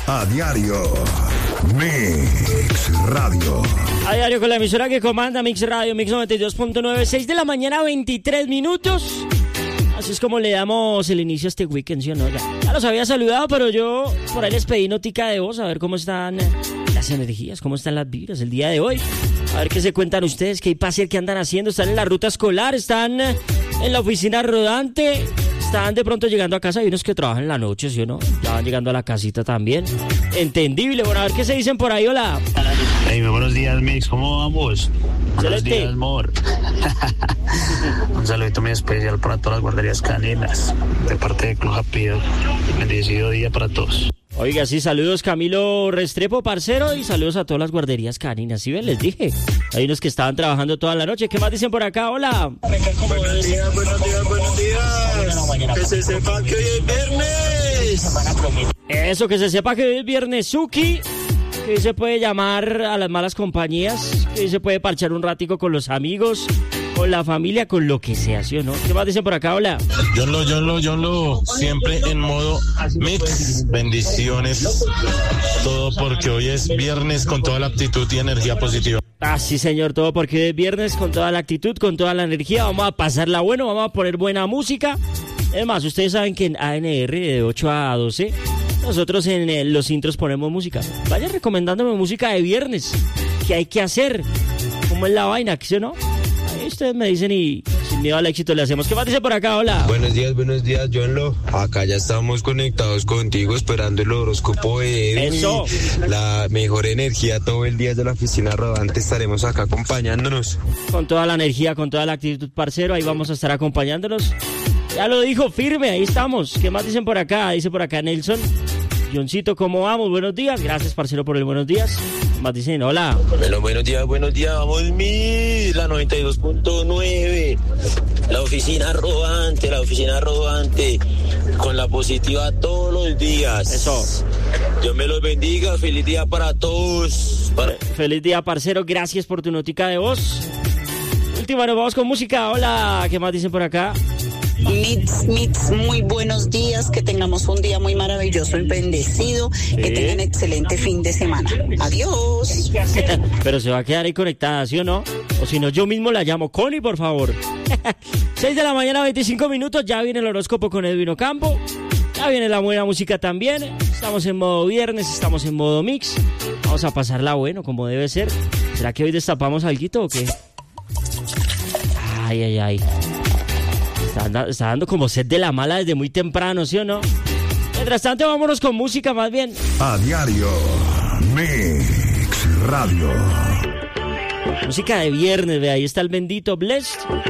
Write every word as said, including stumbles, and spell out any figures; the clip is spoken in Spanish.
A diario, Mix Radio. A diario con la emisora que comanda Mix Radio, Mix noventa y dos punto nueve, seis de la mañana, veintitrés minutos. Así es como le damos el inicio a este weekend, ¿sí o no? Ya, ya los había saludado, pero yo por ahí les pedí notica de voz, a ver cómo están las energías, cómo están las vibras el día de hoy. A ver qué se cuentan ustedes, qué hay para hacer, qué andan haciendo. Están en la ruta escolar, están en la oficina rodante, están de pronto llegando a casa. Hay unos que trabajan en la noche, ¿sí o no? Ya van llegando a la casita también. Entendible. Bueno, a ver qué se dicen por ahí. Hola. Hey, buenos días, Mix. ¿Cómo vamos? Buenos días, amor. Un saludito muy especial para todas las guarderías caninas, de parte de Club Happy. Bendecido día para todos. Oiga, sí, saludos Camilo Restrepo, parcero, y saludos a todas las guarderías caninas. ¿Sí ven? Les dije, hay unos que estaban trabajando toda la noche. ¿Qué más dicen por acá? Hola. Buenos días, buenos días, buenos días. Que se sepa que hoy es viernes. Eso, que se sepa que hoy es viernes, Suki. Que hoy se puede llamar a las malas compañías, que hoy se puede parchar un ratico con los amigos, con la familia, con lo que sea, ¿sí o no? ¿Qué más dicen por acá? Hola. Yonlo, Yonlo, Yonlo, siempre en modo Mix. Bendiciones. Todo porque hoy es viernes con toda la actitud y energía positiva. Ah, sí, señor, todo porque hoy es viernes con toda la actitud, con toda la energía. Vamos a pasarla bueno, vamos a poner buena música. Es más, ustedes saben que en A N R de ocho a doce... nosotros en el, los intros ponemos música. Vayan recomendándome música de viernes. ¿Qué hay que hacer? ¿Cómo es la vaina? ¿Sí o no? Ahí ustedes me dicen y sin miedo al éxito le hacemos. ¿Qué más dice por acá? Hola. Buenos días, buenos días, Johnlo. Acá ya estamos conectados contigo esperando el horóscopo de Edwin. Eso. La mejor energía todo el día de la oficina rodante. Estaremos acá acompañándonos. Con toda la energía, con toda la actitud, parcero. Ahí vamos a estar acompañándolos. Ya lo dijo, firme, ahí estamos. ¿Qué más dicen por acá? Dice por acá Nelson. Johncito, ¿cómo vamos? Buenos días. Gracias, parcero, por el buenos días. ¿Qué más dicen? Hola. Bueno, buenos días, buenos días. Vamos, mi, la noventa y dos punto nueve. La oficina rodante, la oficina rodante. Con la positiva todos los días. Eso. Dios me los bendiga. Feliz día para todos. Para... Feliz día, parcero. Gracias por tu notica de voz. Última, nos vamos con música. Hola. ¿Qué más dicen por acá? Mix, Mix, muy buenos días, que tengamos un día muy maravilloso y bendecido, sí. Que tengan excelente fin de semana. Adiós. Pero se va a quedar ahí conectada, ¿sí o no? O si no, yo mismo la llamo. Connie, por favor. seis de la mañana, veinticinco minutos, ya viene el horóscopo con Edwin Ocampo, ya viene la buena música también. Estamos en modo viernes, estamos en modo Mix. Vamos a pasarla bueno, como debe ser. ¿Será que hoy destapamos alguito o qué? Ay, ay, ay. Está, anda, está dando como sed de la mala desde muy temprano, ¿sí o no? Mientras tanto, vámonos con música más bien. A diario, Mix Radio. Música de viernes, ve, ahí está el bendito Blessed.